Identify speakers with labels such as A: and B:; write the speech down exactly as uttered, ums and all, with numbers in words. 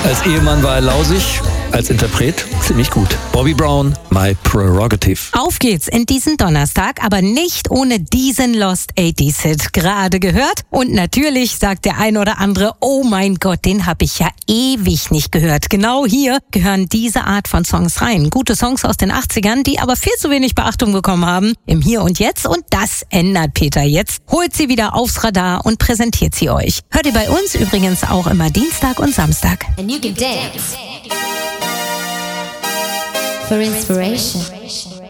A: Als Ehemann war er lausig, als Interpret ziemlich gut. Bobby Brown, My Prerogative.
B: Auf geht's in diesen Donnerstag, aber nicht ohne diesen Lost achtziger Hit. Gerade gehört und natürlich sagt der ein oder andere, oh mein Gott, den habe ich ja ewig nicht gehört. Genau hier gehören diese Art von Songs rein. Gute Songs aus den achtzigern, die aber viel zu wenig Beachtung bekommen haben im Hier und Jetzt. Und das ändert Peter jetzt. Holt sie wieder aufs Radar und präsentiert sie euch. Hört ihr bei uns übrigens auch immer Dienstag und Samstag.
C: And you can dance for inspiration.